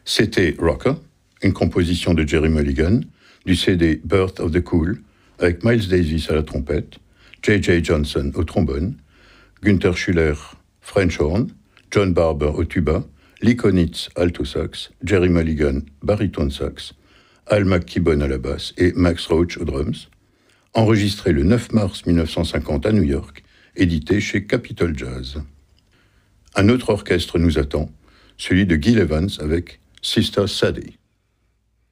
C'était Rocker, une composition de Jerry Mulligan, du CD Birth of the Cool, avec Miles Davis à la trompette, J.J. Johnson au trombone, Günther Schuller, French horn, John Barber au tuba, Lee Konitz alto sax, Jerry Mulligan baryton sax, Al McKibben à la basse et Max Roach aux drums, enregistré le 9 mars 1950 à New York, édité chez Capitol Jazz. Un autre orchestre nous attend, celui de Gil Evans avec Sister Sadie.